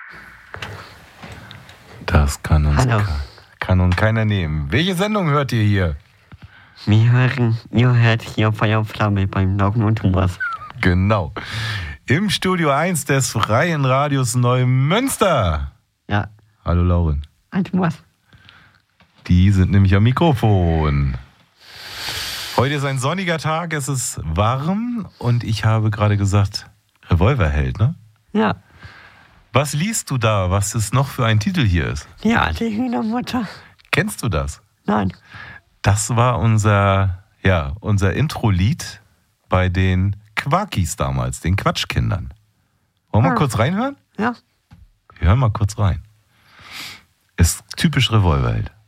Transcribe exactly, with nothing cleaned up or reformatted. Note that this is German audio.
Das kann uns, Hallo. Kann, kann uns keiner nehmen. Welche Sendung hört ihr hier? Wir hören, ihr hört hier Feuer und Flamme beim Laufen und Thomas. Genau. Im Studio eins des Freien Radios Neumünster. Ja. Hallo Lauren. Hi Thomas. Die sind nämlich am Mikrofon. Heute ist ein sonniger Tag, es ist warm und ich habe gerade gesagt, Revolverheld, ne? Ja. Was liest du da, was es noch für ein Titel hier ist? Ja, die Hühnermutter. Kennst du das? Nein. Das war unser, ja, unser Intro-Lied bei den Quakis damals, den Quatschkindern. Wollen wir Ah. mal kurz reinhören? Ja. Wir hören mal kurz rein. Ist typisch Revolverheld.